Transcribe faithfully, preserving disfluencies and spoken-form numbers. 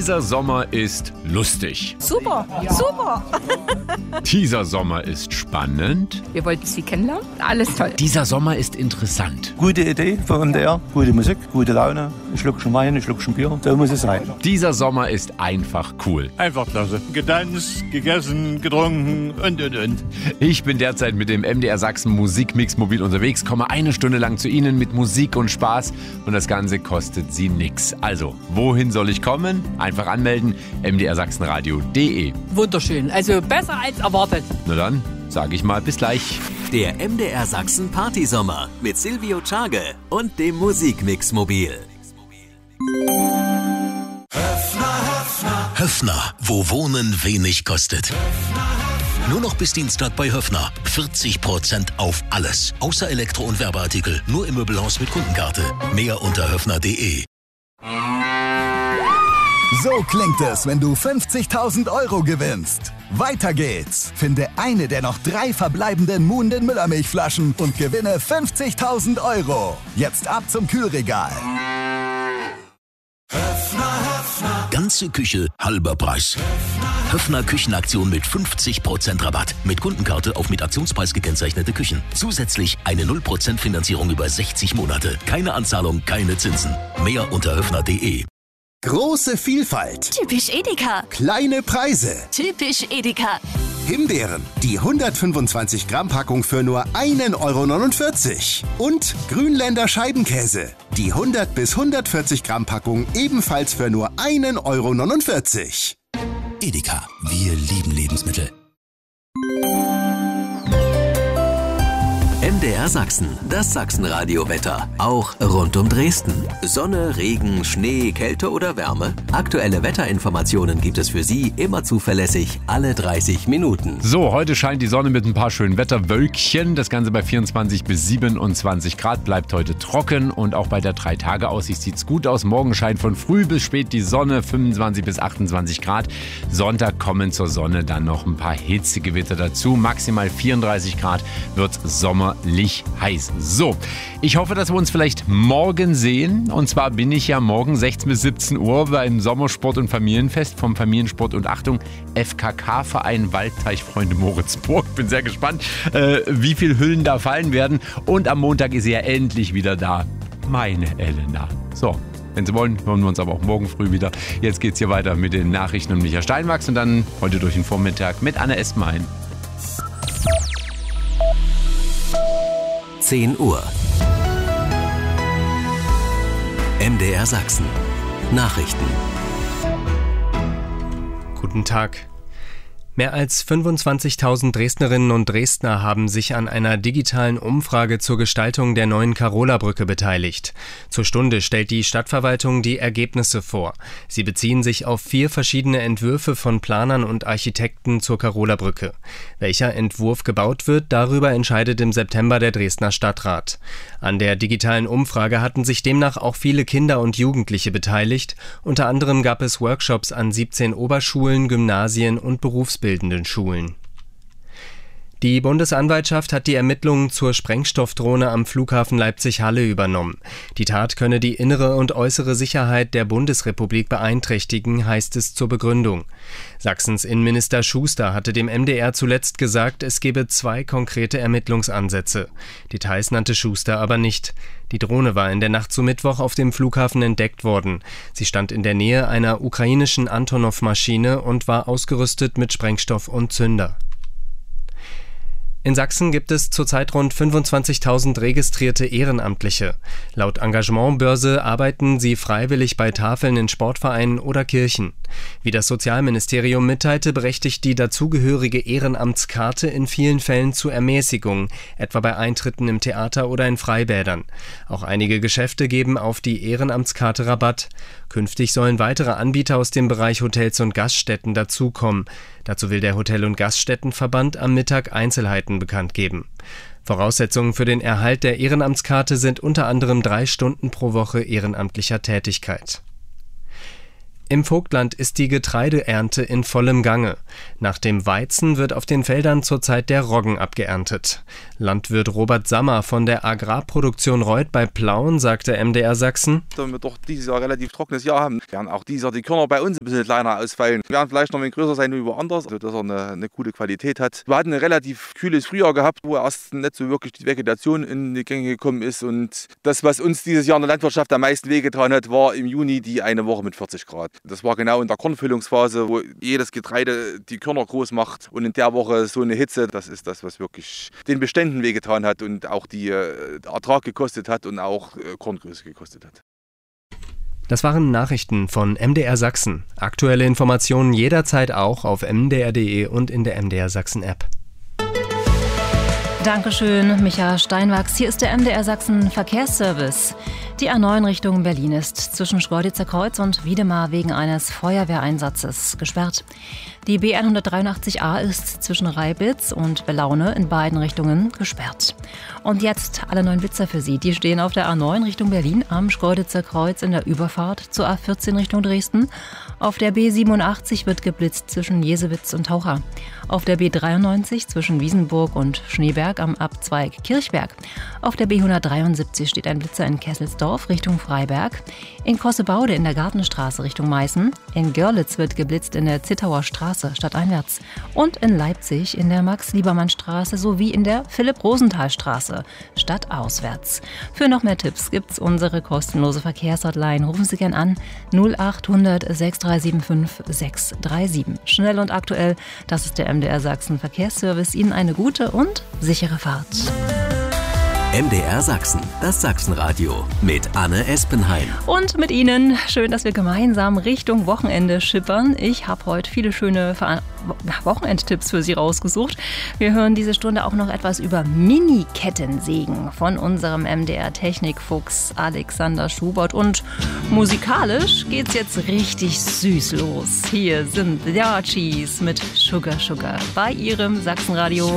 Dieser Sommer ist lustig. Super, super. Dieser Sommer ist spannend. Wir wollten Sie kennenlernen. Alles toll. Dieser Sommer ist interessant. Gute Idee für N D R, gute Musik, gute Laune, ein Schluckchen Wein, ein Schluckchen Bier, so muss es sein. Dieser Sommer ist einfach cool. Einfach klasse. Getanzt, gegessen, getrunken und, und, und. Ich bin derzeit mit dem M D R Sachsen Musikmix mobil unterwegs, komme eine Stunde lang zu Ihnen mit Musik und Spaß und das Ganze kostet Sie nix. Also, wohin soll ich kommen? Einfach anmelden, m d r sachsenradio punkt d e. Wunderschön, also besser als erwartet. Na dann, sage ich mal bis gleich. Der M D R Sachsen Partysommer mit Silvio Czage und dem Musikmix mobil. Höffner, wo Wohnen wenig kostet. Nur noch bis Dienstag bei Höffner. vierzig Prozent auf alles. Außer Elektro- und Werbeartikel. Nur im Möbelhaus mit Kundenkarte. Mehr unter höffner punkt d e. So klingt es, wenn du fünfzigtausend Euro gewinnst. Weiter geht's. Finde eine der noch drei verbleibenden Muhnden Müllermilchflaschen und gewinne fünfzigtausend Euro. Jetzt ab zum Kühlregal. Ganze Küche, halber Preis. Höffner Küchenaktion mit fünfzig Prozent Rabatt. Mit Kundenkarte auf mit Aktionspreis gekennzeichnete Küchen. Zusätzlich eine null Prozent Finanzierung über sechzig Monate. Keine Anzahlung, keine Zinsen. Mehr unter höffner punkt d e. Große Vielfalt. Typisch Edeka. Kleine Preise. Typisch Edeka. Himbeeren, die hundertfünfundzwanzig Gramm Packung für nur ein Euro neunundvierzig. Und Grünländer Scheibenkäse, die hundert bis hundertvierzig Gramm Packung ebenfalls für nur ein Euro neunundvierzig. Edeka, wir lieben Lebensmittel. M D R Sachsen, das Sachsenradio-Wetter. Auch rund um Dresden. Sonne, Regen, Schnee, Kälte oder Wärme? Aktuelle Wetterinformationen gibt es für Sie immer zuverlässig, alle dreißig Minuten. So, heute scheint die Sonne mit ein paar schönen Wetterwölkchen. Das Ganze bei vierundzwanzig bis siebenundzwanzig Grad. Bleibt heute trocken und auch bei der drei Tage Aussicht sieht's gut aus. Morgen scheint von früh bis spät die Sonne, fünfundzwanzig bis achtundzwanzig Grad. Sonntag kommen zur Sonne dann noch ein paar Hitzegewitter dazu. Maximal vierunddreißig Grad wird Sommer heiß. So, ich hoffe, dass wir uns vielleicht morgen sehen. Und zwar bin ich ja morgen sechzehn bis siebzehn Uhr beim Sommersport- und Familienfest vom Familiensport- und Achtung F K K-Verein Waldteichfreunde Moritzburg. Bin sehr gespannt, äh, wie viele Hüllen da fallen werden. Und am Montag ist sie ja endlich wieder da. Meine Elena. So. Wenn Sie wollen, hören wir uns aber auch morgen früh wieder. Jetzt geht's hier weiter mit den Nachrichten und Micha Steinwachs und dann heute durch den Vormittag mit Anne Estmein. zehn Uhr. M D R Sachsen. Nachrichten. Guten Tag. Mehr als fünfundzwanzigtausend Dresdnerinnen und Dresdner haben sich an einer digitalen Umfrage zur Gestaltung der neuen Karola-Brücke beteiligt. Zur Stunde stellt die Stadtverwaltung die Ergebnisse vor. Sie beziehen sich auf vier verschiedene Entwürfe von Planern und Architekten zur Karola-Brücke. Welcher Entwurf gebaut wird, darüber entscheidet im September der Dresdner Stadtrat. An der digitalen Umfrage hatten sich demnach auch viele Kinder und Jugendliche beteiligt. Unter anderem gab es Workshops an siebzehn Oberschulen, Gymnasien und Berufsbildungsstätten. Bildenden Schulen. Die Bundesanwaltschaft hat die Ermittlungen zur Sprengstoffdrohne am Flughafen Leipzig-Halle übernommen. Die Tat könne die innere und äußere Sicherheit der Bundesrepublik beeinträchtigen, heißt es zur Begründung. Sachsens Innenminister Schuster hatte dem M D R zuletzt gesagt, es gebe zwei konkrete Ermittlungsansätze. Details nannte Schuster aber nicht. Die Drohne war in der Nacht zu Mittwoch auf dem Flughafen entdeckt worden. Sie stand in der Nähe einer ukrainischen Antonov-Maschine und war ausgerüstet mit Sprengstoff und Zünder. In Sachsen gibt es zurzeit rund fünfundzwanzigtausend registrierte Ehrenamtliche. Laut Engagementbörse arbeiten sie freiwillig bei Tafeln in Sportvereinen oder Kirchen. Wie das Sozialministerium mitteilte, berechtigt die dazugehörige Ehrenamtskarte in vielen Fällen zu Ermäßigung, etwa bei Eintritten im Theater oder in Freibädern. Auch einige Geschäfte geben auf die Ehrenamtskarte Rabatt. Künftig sollen weitere Anbieter aus dem Bereich Hotels und Gaststätten dazukommen. Dazu will der Hotel- und Gaststättenverband am Mittag Einzelheiten bekannt geben. Voraussetzungen für den Erhalt der Ehrenamtskarte sind unter anderem drei Stunden pro Woche ehrenamtlicher Tätigkeit. Im Vogtland ist die Getreideernte in vollem Gange. Nach dem Weizen wird auf den Feldern zurzeit der Roggen abgeerntet. Landwirt Robert Sammer von der Agrarproduktion Reuth bei Plauen sagte M D R Sachsen: Da wir doch dieses Jahr relativ trockenes Jahr haben, werden auch dieses Jahr die Körner bei uns ein bisschen kleiner ausfallen. Wir werden vielleicht noch ein bisschen größer sein wie woanders, also dass er eine, eine gute Qualität hat. Wir hatten ein relativ kühles Frühjahr gehabt, wo erst nicht so wirklich die Vegetation in die Gänge gekommen ist. Und das, was uns dieses Jahr in der Landwirtschaft am meisten wehgetan hat, war im Juni die eine Woche mit vierzig Grad. Das war genau in der Kornfüllungsphase, wo jedes Getreide die Körner groß macht. Und in der Woche so eine Hitze, das ist das, was wirklich den Beständen wehgetan hat und auch die äh, Ertrag gekostet hat und auch äh, Korngröße gekostet hat. Das waren Nachrichten von M D R Sachsen. Aktuelle Informationen jederzeit auch auf m d r punkt d e und in der M D R Sachsen App. Dankeschön, Micha Steinwachs. Hier ist der M D R Sachsen Verkehrsservice. Die A neun Richtung Berlin ist zwischen Schkeuditzer Kreuz und Wiedemar wegen eines Feuerwehreinsatzes gesperrt. Die B hundertdreiundachtzig a ist zwischen Reibitz und Belaune in beiden Richtungen gesperrt. Und jetzt alle neuen Blitzer für Sie. Die stehen auf der A neun Richtung Berlin am Schkeuditzer Kreuz in der Überfahrt zur A vierzehn Richtung Dresden. Auf der B siebenundachtzig wird geblitzt zwischen Jesewitz und Taucher. Auf der B dreiundneunzig zwischen Wiesenburg und Schneeberg am Abzweig Kirchberg. Auf der B hundertdreiundsiebzig steht ein Blitzer in Kesselsdorf Richtung Freiberg. In Kossebaude in der Gartenstraße Richtung Meißen. In Görlitz wird geblitzt in der Zittauer Straße stadteinwärts. Und in Leipzig in der Max-Liebermann-Straße sowie in der Philipp-Rosenthal-Straße stadtauswärts. Für noch mehr Tipps gibt's unsere kostenlose Verkehrshotline. Rufen Sie gern an null acht hundert sechs drei sieben fünf sechs drei sieben. Schnell und aktuell, das ist der M D R Sachsen Verkehrsservice. Ihnen eine gute und sichere Fahrt. M D R Sachsen, das Sachsenradio mit Anne Espenheim. Und mit Ihnen, schön, dass wir gemeinsam Richtung Wochenende schippern. Ich habe heute viele schöne Ver- Wochenendtipps für Sie rausgesucht. Wir hören diese Stunde auch noch etwas über Mini-Kettensägen von unserem M D R-Technikfuchs Alexander Schubert. Und musikalisch geht's jetzt richtig süß los. Hier sind The Archies mit Sugar Sugar bei Ihrem Sachsenradio.